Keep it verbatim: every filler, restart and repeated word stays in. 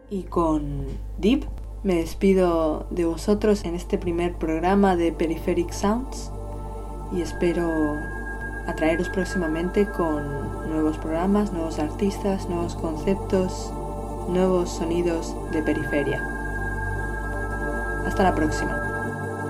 Y con Deep me despido de vosotros en este primer programa de Peripheric Sounds y espero atraeros próximamente con nuevos programas, nuevos artistas, nuevos conceptos, nuevos sonidos de periferia. Hasta la próxima.